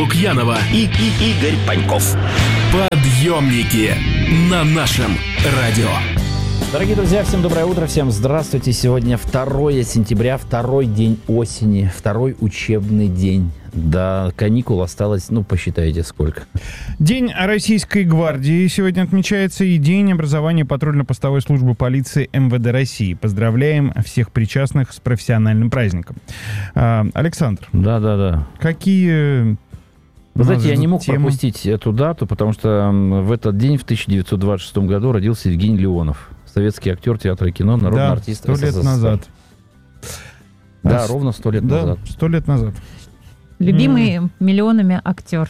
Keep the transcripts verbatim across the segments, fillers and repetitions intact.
Лукьянова и, и Игорь Паньков. Подъемники на нашем радио. Дорогие друзья, всем доброе утро, всем здравствуйте. Сегодня второе сентября, второй день осени, второй учебный день. До каникул осталось, ну, посчитайте, сколько. День Российской гвардии сегодня отмечается и День образования патрульно-постовой службы полиции эм вэ дэ России. Поздравляем всех причастных с профессиональным праздником. А, Александр. Да-да-да. Какие... Вы знаете, я не мог темы? пропустить эту дату, потому что в этот день, в тысяча девятьсот двадцать шестом году, родился Евгений Леонов. Советский актер театра и кино, народный да, артист сто лет СССР. назад. Да, а, ровно сто лет да, назад. сто лет назад. Любимый М- миллионами актер.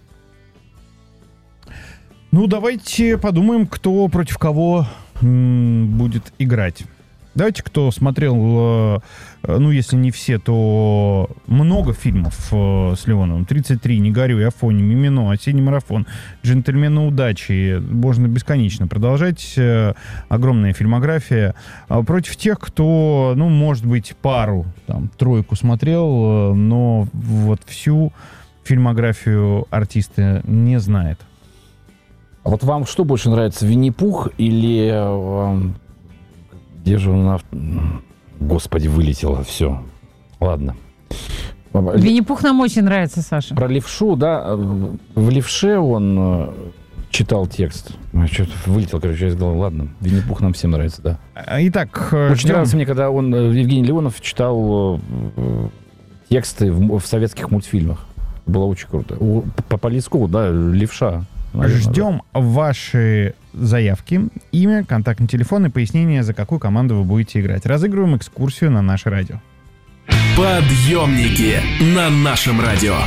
Ну, давайте подумаем, кто против кого м, будет играть. Давайте, кто смотрел, э, ну, если не все, то много фильмов э, с Леоновым. тридцать три, «Не горюй», «Афоня», «Мимино», «Осенний марафон», «Джентльмены удачи». Можно бесконечно продолжать. Э, огромная фильмография. А против тех, кто, ну, может быть, пару, там, тройку смотрел, э, но вот всю фильмографию артиста не знает. А вот вам что больше нравится, Винни-Пух или... Э, где же он... Господи, вылетело все. Ладно. Винни-Пух нам очень нравится, Саша. Про левшу, да. В левше он читал текст. Что-то вылетел, короче, из головы. Ладно, Винни-Пух нам всем нравится, да. Итак, очень ждем. нравится мне, когда он, Евгений Леонов, читал тексты в, в советских мультфильмах. Было очень круто. У, по Полескову, да, левша. Наверное, Ждем да. ваши заявки, имя, контактный телефон и пояснение, за какую команду вы будете играть. Разыгрываем экскурсию на наше радио. Подъемники на нашем радио.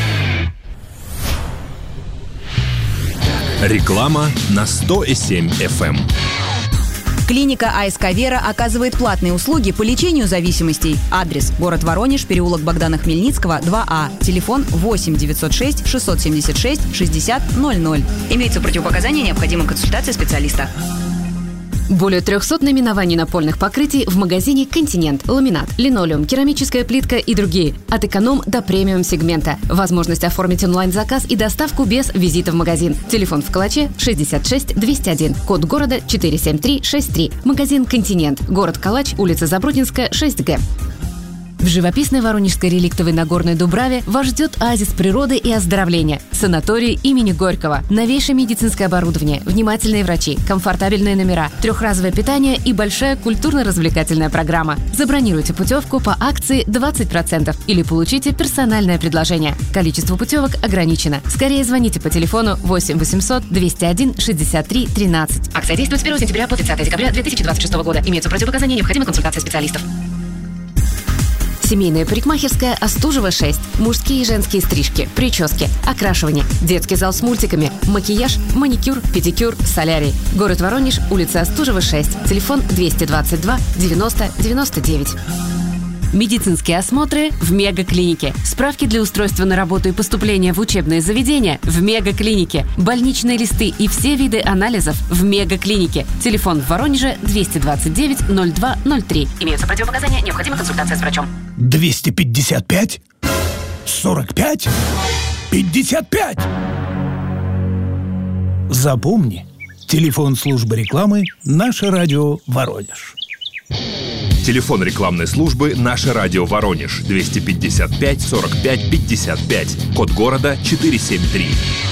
Реклама на сто семь эф эм. Клиника АСК «Вера» оказывает платные услуги по лечению зависимостей. Адрес: город Воронеж, переулок Богдана Хмельницкого, два А. Телефон восемь девятьсот шесть шестьсот семьдесят шесть шестьдесят ноль ноль. Имеются противопоказания, необходима консультация специалиста. Более трехсот наименований напольных покрытий в магазине «Континент». Ламинат, линолеум, керамическая плитка и другие. От эконом до премиум сегмента. Возможность оформить онлайн-заказ и доставку без визита в магазин. Телефон в Калаче шестьдесят шесть двести один. Код города четыре семь три шесть три. Магазин «Континент». Город Калач, улица Забродинская, шесть Г. В живописной Воронежской реликтовой Нагорной Дубраве вас ждет оазис природы и оздоровления. Санаторий имени Горького. Новейшее медицинское оборудование, внимательные врачи, комфортабельные номера, трехразовое питание и большая культурно-развлекательная программа. Забронируйте путевку по акции двадцать процентов или получите персональное предложение. Количество путевок ограничено. Скорее звоните по телефону восемь восемьсот двести один шестьдесят три тринадцать. Акция действует с первого сентября по тридцатое декабря две тысячи двадцать шестого года. Имеются противопоказания, необходима консультация специалистов. Семейная парикмахерская Остужева, шесть. Мужские и женские стрижки, прически, окрашивание, детский зал с мультиками, макияж, маникюр, педикюр, солярий. Город Воронеж, улица Остужева, шесть. Телефон двести двадцать два девяносто девяносто девять. Медицинские осмотры в Мегаклинике. Справки для устройства на работу и поступления в учебные заведения в Мегаклинике. Больничные листы и все виды анализов в Мегаклинике. Телефон в Воронеже двести двадцать девять ноль два ноль три. Имеются противопоказания, необходима консультация с врачом. двести пятьдесят пять сорок пять пятьдесят пять. Запомни, телефон службы рекламы «Наше радио Воронеж». Телефон рекламной службы «Наше радио Воронеж» двести пятьдесят пять сорок пять пятьдесят пять. Код города четыре семь три.